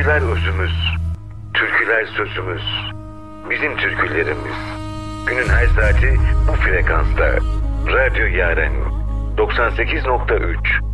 Türküler özümüz, türküler sözümüz, bizim türkülerimiz. Günün her saati bu frekansta. Radyo Yaren 98.3